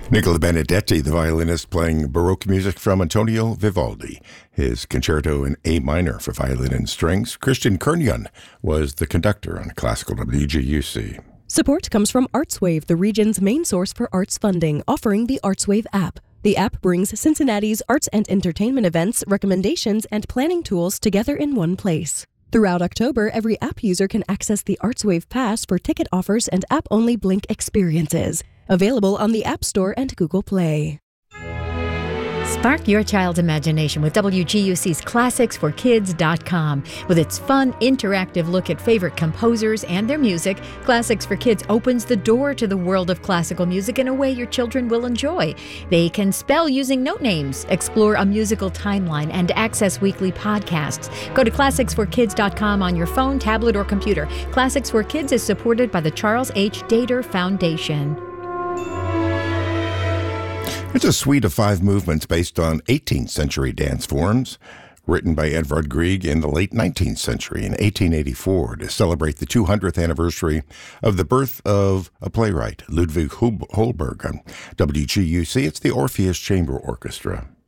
Nicola Benedetti, the violinist, playing Baroque music from Antonio Vivaldi. His concerto in A minor for violin and strings. Christian Kernyan was the conductor on Classical WGUC. Support comes from ArtsWave, the region's main source for arts funding, offering the ArtsWave app. The app brings Cincinnati's arts and entertainment events, recommendations, and planning tools together in one place. Throughout October, every app user can access the ArtsWave Pass for ticket offers and app-only Blink experiences. Available on the App Store and Google Play. Spark your child's imagination with WGUC's ClassicsForKids.com. With its fun, interactive look at favorite composers and their music, Classics for Kids opens the door to the world of classical music in a way your children will enjoy. They can spell using note names, explore a musical timeline, and access weekly podcasts. Go to ClassicsForKids.com on your phone, tablet, or computer. Classics for Kids is supported by the Charles H. Dater Foundation. It's a suite of 5 movements based on 18th century dance forms, written by Edvard Grieg in the late 19th century in 1884 to celebrate the 200th anniversary of the birth of a playwright, Ludwig Holberg. On WGUC, it's the Orpheus Chamber Orchestra.